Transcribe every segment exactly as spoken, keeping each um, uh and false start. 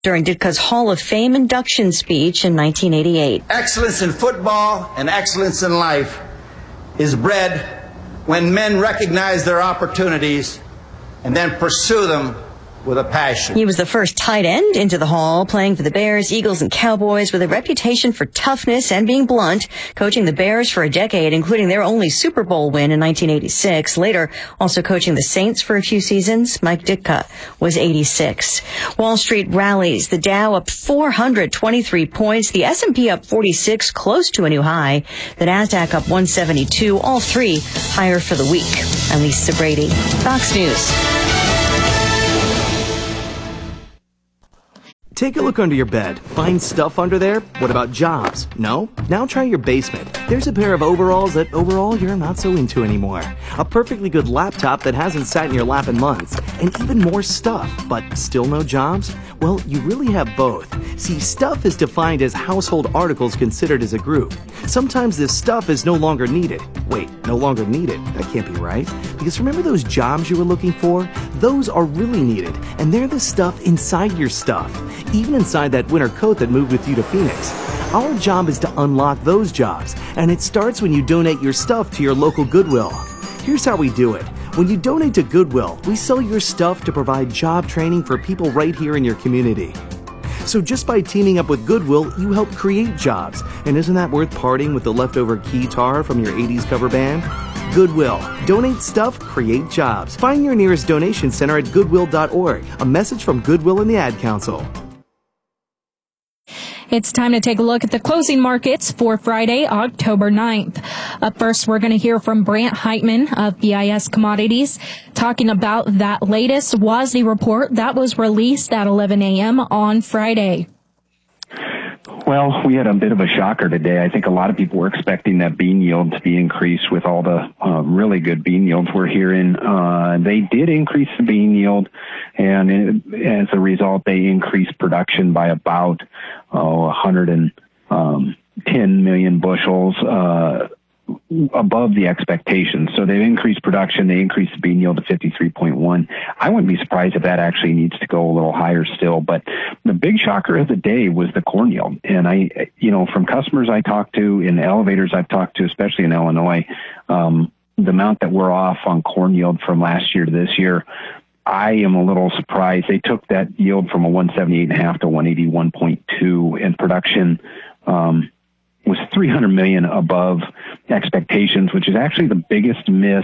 during Ditka's Hall of Fame induction speech in nineteen eighty-eight. Excellence in football and excellence in life is bred when men recognize their opportunities and then pursue them with a passion. He was the first tight end into the Hall, playing for the Bears, Eagles, and Cowboys with a reputation for toughness and being blunt, coaching the Bears for a decade, including their only Super Bowl win in nineteen eighty-six. Later, also coaching the Saints for a few seasons. Mike Ditka was eighty-six. Wall Street rallies. The Dow up four hundred twenty-three points. The S and P up forty-six, close to a new high. The Nasdaq up one seventy-two, all three higher for the week. I'm Lisa Brady, Fox News. Take a look under your bed. Find stuff under there? What about jobs? No? Now try your basement. There's a pair of overalls that overall you're not so into anymore. A perfectly good laptop that hasn't sat in your lap in months. And even more stuff, but still no jobs? Well, you really have both. See, stuff is defined as household articles considered as a group. Sometimes this stuff is no longer needed. Wait, no longer needed? That can't be right. Because remember those jobs you were looking for? Those are really needed, and they're the stuff inside your stuff. Even inside that winter coat that moved with you to Phoenix. Our job is to unlock those jobs, and it starts when you donate your stuff to your local Goodwill. Here's how we do it. When you donate to Goodwill, we sell your stuff to provide job training for people right here in your community. So just by teaming up with Goodwill, you help create jobs. And isn't that worth parting with the leftover keytar from your eighties cover band? Goodwill. Donate stuff, create jobs. Find your nearest donation center at goodwill dot org. A message from Goodwill and the Ad Council. It's time to take a look at the closing markets for Friday, October ninth. Up first, we're going to hear from Brant Heitman of B I S Commodities talking about that latest W A S D report that was released at eleven a.m. on Friday. Well, we had a bit of a shocker today. I think a lot of people were expecting that bean yield to be increased with all the uh, really good bean yields we're hearing. Uh, they did increase the bean yield, and it, as a result, they increased production by about oh, one hundred ten million bushels uh, above the expectations. So they've increased production. They increased the bean yield to fifty-three point one. I wouldn't be surprised if that actually needs to go a little higher still. But the big shocker of the day was the corn yield. And I, you know, from customers I talked to, in elevators I've talked to, especially in Illinois, um, the amount that we're off on corn yield from last year to this year, I am a little surprised. They took that yield from a one seventy-eight point five to one eighty-one point two, and production um, was three hundred million above expectations, which is actually the biggest miss,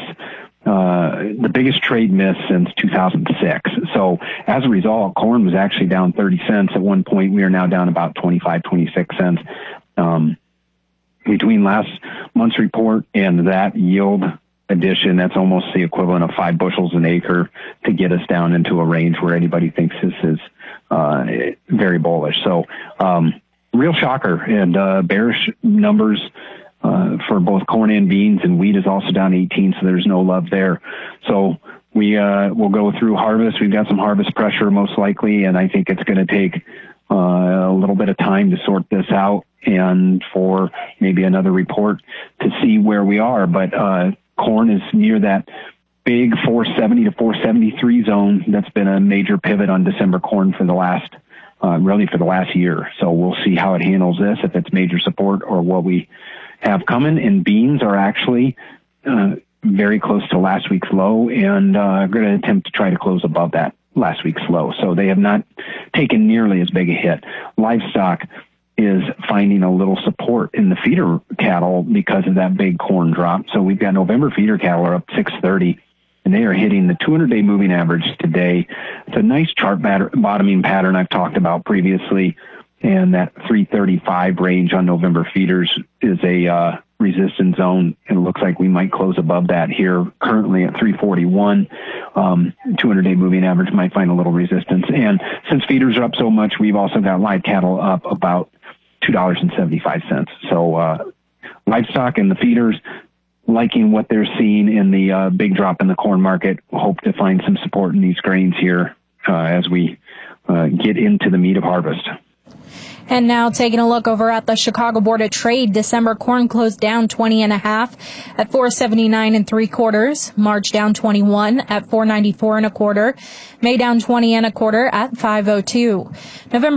uh, the biggest trade miss since two thousand six. So as a result, corn was actually down thirty cents at one point. We are now down about twenty-five, twenty-six cents. Um, between last month's report and that yield addition, that's almost the equivalent of five bushels an acre to get us down into a range where anybody thinks this is uh, very bullish. So, um, real shocker, and uh, bearish numbers uh, for both corn and beans, and wheat is also down eighteen, so there's no love there. So we uh, will go through harvest. We've got some harvest pressure most likely, and I think it's going to take uh, a little bit of time to sort this out and for maybe another report to see where we are. But uh, corn is near that big four seventy to four seventy-three zone. That's been a major pivot on December corn for the last Uh, really for the last year. So we'll see how it handles this, if it's major support or what we have coming. And beans are actually uh, very close to last week's low, and uh, going to attempt to try to close above that last week's low. So they have not taken nearly as big a hit. Livestock is finding a little support in the feeder cattle because of that big corn drop. So we've got November feeder cattle are up six thirty. And they are hitting the two hundred day moving average today. It's a nice chart batter, bottoming pattern I've talked about previously. And that three thirty-five range on November feeders is a uh, resistance zone. And it looks like we might close above that here currently at three forty-one. Um, two hundred day moving average might find a little resistance. And since feeders are up so much, we've also got live cattle up about two dollars and seventy-five cents. So uh, livestock and the feeders, liking what they're seeing in the uh, big drop in the corn market. Hope to find some support in these grains here uh, as we uh, get into the meat of harvest. And now taking a look over at the Chicago Board of Trade, December corn closed down twenty and a half at four seventy-nine and three quarters. March down twenty-one at four ninety-four and a quarter. May down twenty and a quarter at five oh two. November